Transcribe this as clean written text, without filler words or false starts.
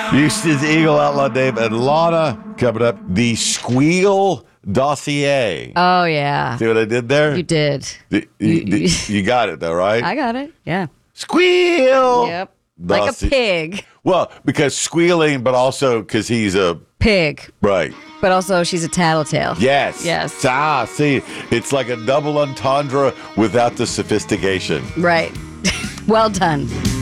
Houston's Eagle Outlaw Dave and Lana coming up. The Squeal Dossier. Oh, yeah. See what I did there? You did. You got it though, right? I got it. Yeah. Squeal. Yep. Like a pig. Well, because squealing, but also because he's a pig. Right. But also she's a tattletale. Yes. Yes. See, it's like a double entendre without the sophistication. Right. Well done.